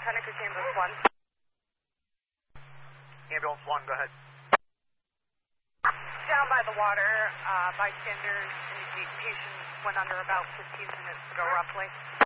Copernicus Ambulance 1. Ambulance 1, go ahead. Down by the water, bystanders indicate patient went under about 15 minutes ago, roughly.